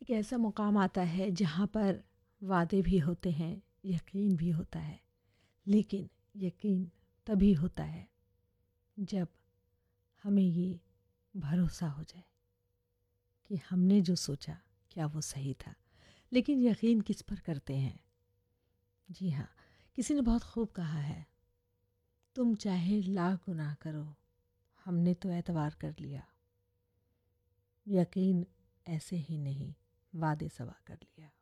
एक ऐसा मुकाम आता है जहाँ पर वादे भी होते हैं, यकीन भी होता है, लेकिन यकीन तभी होता है जब हमें ये भरोसा हो जाए कि हमने जो सोचा क्या वो सही था। लेकिन यकीन किस पर करते हैं? जी हाँ, किसी ने बहुत खूब कहा है, तुम चाहे लाख गुनाह करो, हमने तो एतबार कर लिया। यकीन ऐसे ही नहीं, वादे सवा कर लिया।